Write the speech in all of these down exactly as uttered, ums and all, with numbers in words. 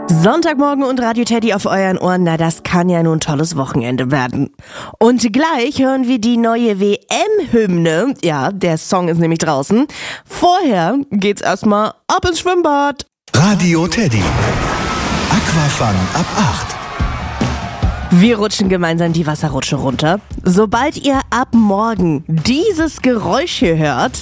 Sonntagmorgen und Radio Teddy auf euren Ohren, na das kann ja nun ein tolles Wochenende werden. Und gleich hören wir die neue W M-Hymne. Ja, der Song ist nämlich draußen. Vorher geht's erstmal ab ins Schwimmbad. Radio Teddy. Aquafun ab acht. Wir rutschen gemeinsam die Wasserrutsche runter. Sobald ihr ab morgen dieses Geräusch hier hört,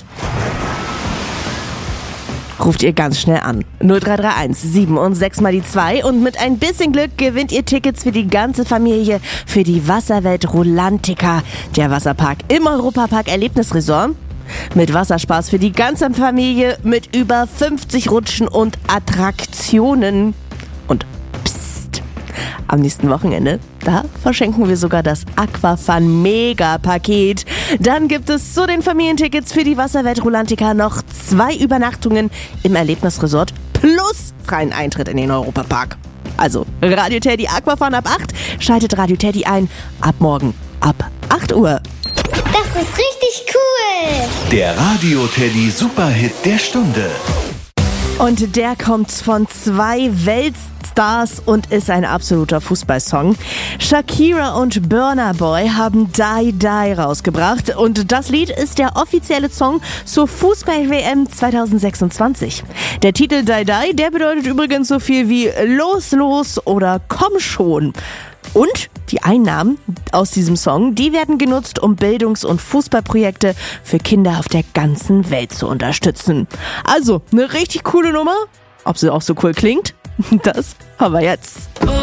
ruft ihr ganz schnell an. null drei drei eins sieben und sechs mal die zwei und mit ein bisschen Glück gewinnt ihr Tickets für die ganze Familie für die Wasserwelt Rulantica, der Wasserpark im Europapark Erlebnisresort. Mit Wasserspaß für die ganze Familie mit über fünfzig Rutschen und Attraktionen. Und psst, am nächsten Wochenende, da verschenken wir sogar das Aquafun Mega-Paket. Dann gibt es zu den Familientickets für die Wasserwelt Rulantica noch zwei Übernachtungen im Erlebnisresort plus freien Eintritt in den Europapark. Also Radio Teddy Aquafun ab acht, schaltet Radio Teddy ein, ab morgen ab acht Uhr. Das ist richtig cool! Der Radio Teddy Superhit der Stunde. Und der kommt von zwei Weltstars und ist ein absoluter Fußballsong. Shakira und Burna Boy haben Die Die rausgebracht und das Lied ist der offizielle Song zur Fußball-W M zwanzig sechsundzwanzig. Der Titel Die Die, der bedeutet übrigens so viel wie Los, los oder Komm schon. Und die Einnahmen aus diesem Song, die werden genutzt, um Bildungs- und Fußballprojekte für Kinder auf der ganzen Welt zu unterstützen. Also, eine richtig coole Nummer. Ob sie auch so cool klingt, das haben wir jetzt.